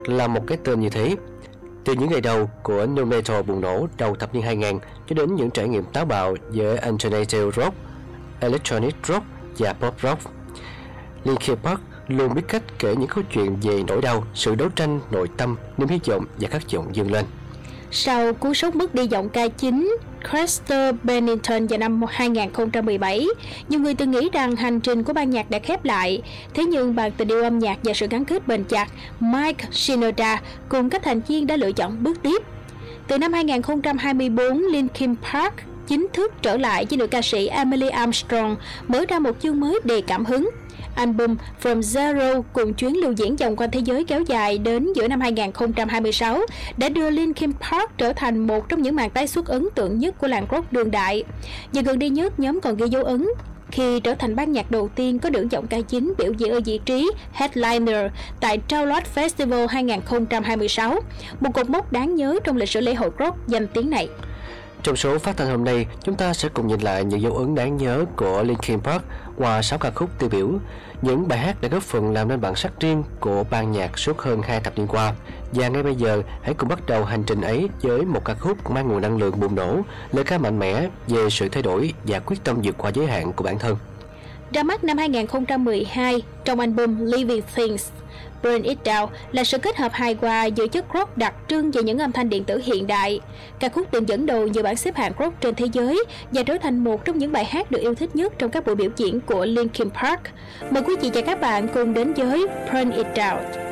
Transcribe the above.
là một cái tên như thế. Từ những ngày đầu của nu metal bùng nổ đầu thập niên 2000 cho đến những trải nghiệm táo bạo với alternative rock, electronic rock và pop rock, Linkin Park luôn biết cách kể những câu chuyện về nỗi đau, sự đấu tranh nội tâm, niềm hy vọng và khát vọng vươn lên. Sau cú sốc mất đi giọng ca chính Chester Bennington vào năm 2017, nhiều người từng nghĩ rằng hành trình của ban nhạc đã khép lại. Thế nhưng bằng tình yêu âm nhạc và sự gắn kết bền chặt, Mike Shinoda cùng các thành viên đã lựa chọn bước tiếp. Từ năm 2024, Linkin Park chính thức trở lại với nữ ca sĩ Emily Armstrong, mở ra một chương mới đầy cảm hứng. Album From Zero cùng chuyến lưu diễn vòng quanh thế giới kéo dài đến giữa năm 2026 đã đưa Linkin Park trở thành một trong những màn tái xuất ấn tượng nhất của làng rock đương đại. Và gần đây nhất, nhóm còn ghi dấu ấn khi trở thành ban nhạc đầu tiên có nữ giọng ca chính biểu diễn ở vị trí headliner tại Download Festival 2026, một cột mốc đáng nhớ trong lịch sử lễ hội rock danh tiếng này. Trong số phát thanh hôm nay, chúng ta sẽ cùng nhìn lại những dấu ấn đáng nhớ của Linkin Park qua 6 ca khúc tiêu biểu, những bài hát đã góp phần làm nên bản sắc riêng của ban nhạc suốt hơn 2 thập niên qua. Và ngay bây giờ, hãy cùng bắt đầu hành trình ấy với một ca khúc mang nguồn năng lượng bùng nổ, lời ca mạnh mẽ về sự thay đổi và quyết tâm vượt qua giới hạn của bản thân. Ra mắt năm 2012 trong album Living Things, Burn It Down là sự kết hợp hài hòa giữa chất rock đặc trưng và những âm thanh điện tử hiện đại. Ca khúc từng dẫn đầu nhiều bảng xếp hạng rock trên thế giới và trở thành một trong những bài hát được yêu thích nhất trong các buổi biểu diễn của Linkin Park. Mời quý vị và các bạn cùng đến với Burn It Down.